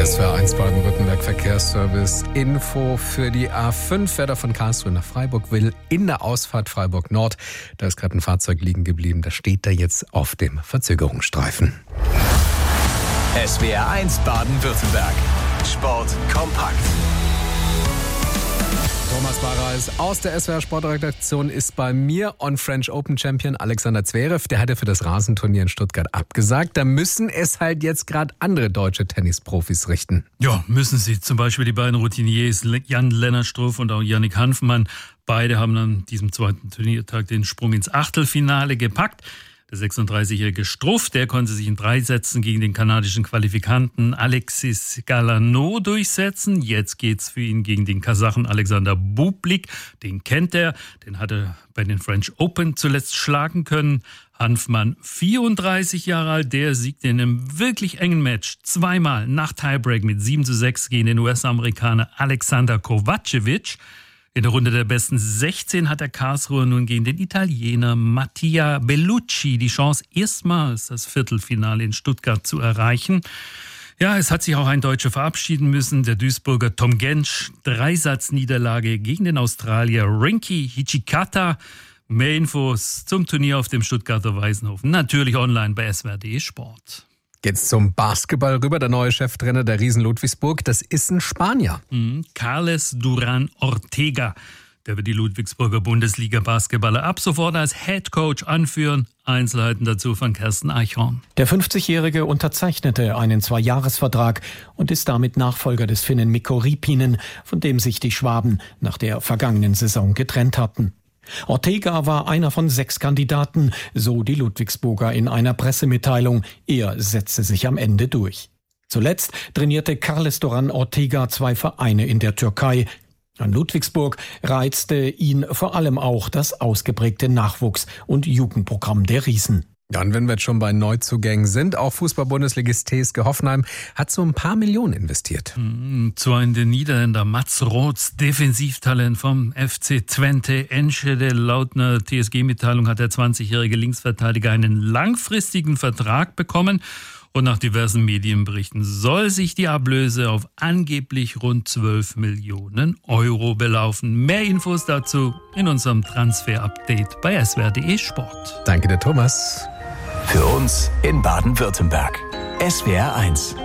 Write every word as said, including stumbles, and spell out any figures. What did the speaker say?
S W R eins Baden-Württemberg Verkehrsservice. Info für die A fünf. Wer da von Karlsruhe nach Freiburg will, in der Ausfahrt Freiburg Nord. Da ist gerade ein Fahrzeug liegen geblieben. Da steht da jetzt auf dem Verzögerungsstreifen. S W R eins Baden-Württemberg. Sport kompakt. Thomas Barreis aus der S W R Sportredaktion ist bei mir. On French Open Champion Alexander Zverev, der hatte für das Rasenturnier in Stuttgart abgesagt. Da müssen es halt jetzt gerade andere deutsche Tennisprofis richten. Ja, müssen sie. Zum Beispiel die beiden Routiniers Jan-Lennart Struff und auch Yannick Hanfmann. Beide haben an diesem zweiten Turniertag den Sprung ins Achtelfinale gepackt. Der sechsunddreißigjährige Struff, der konnte sich in drei Sätzen gegen den kanadischen Qualifikanten Alexis Galanou durchsetzen. Jetzt geht's für ihn gegen den Kasachen Alexander Bublik. Den kennt er, den hat er bei den French Open zuletzt schlagen können. Hanfmann, vierunddreißig Jahre alt, der siegte in einem wirklich engen Match zweimal nach Tiebreak mit sieben zu sechs gegen den U S-Amerikaner Alexander Kovacevic. In der Runde der besten sechzehn hat der Karlsruher nun gegen den Italiener Mattia Bellucci die Chance, erstmals das Viertelfinale in Stuttgart zu erreichen. Ja, es hat sich auch ein Deutscher verabschieden müssen, der Duisburger Tom Gensch. Dreisatzniederlage gegen den Australier Rinky Hijikata. Mehr Infos zum Turnier auf dem Stuttgarter Waisenhof natürlich online bei S W R punkt D E Sport. Jetzt zum Basketball rüber. Der neue Cheftrainer der Riesen Ludwigsburg, das ist ein Spanier. Mhm. Carles Duran Ortega. Der wird die Ludwigsburger Bundesliga-Basketballer ab sofort als Headcoach anführen. Einzelheiten dazu von Kersten Eichhorn. Der fünfzigjährige unterzeichnete einen Zweijahresvertrag und ist damit Nachfolger des Finnen Mikko Riipinen, von dem sich die Schwaben nach der vergangenen Saison getrennt hatten. Ortega war einer von sechs Kandidaten, so die Ludwigsburger in einer Pressemitteilung. Er setzte sich am Ende durch. Zuletzt trainierte Carles Duran Ortega zwei Vereine in der Türkei. An Ludwigsburg reizte ihn vor allem auch das ausgeprägte Nachwuchs- und Jugendprogramm der Riesen. Ja, und wenn wir jetzt schon bei Neuzugängen sind, auch Fußball-Bundesligist T S G Hoffenheim hat so ein paar Millionen investiert. Mhm, zu einem der Niederländer Mats Roths, Defensivtalent vom F C Twente Enschede. Laut einer T S G-Mitteilung hat der zwanzigjährige Linksverteidiger einen langfristigen Vertrag bekommen. Und nach diversen Medienberichten soll sich die Ablöse auf angeblich rund zwölf Millionen Euro belaufen. Mehr Infos dazu in unserem Transfer-Update bei S W R punkt D E Sport. Danke, der Thomas. Für uns in Baden-Württemberg. S W R eins.